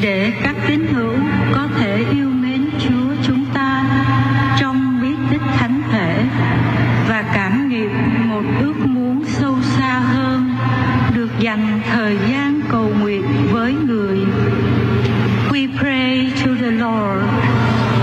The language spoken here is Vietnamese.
để các tín hữu có thể yêu mến Chúa chúng ta trong bí tích thánh thể và cảm nghiệm một ước muốn sâu xa hơn được dành thời gian cầu nguyện với người